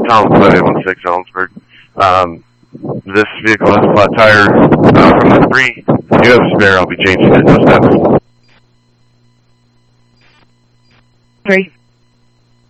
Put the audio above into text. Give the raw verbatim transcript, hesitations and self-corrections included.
Tom Clay, one six Ellensburg. Um, this vehicle has a flat tire uh, from the three. If you have a spare, I'll be changing it. No steps. Three.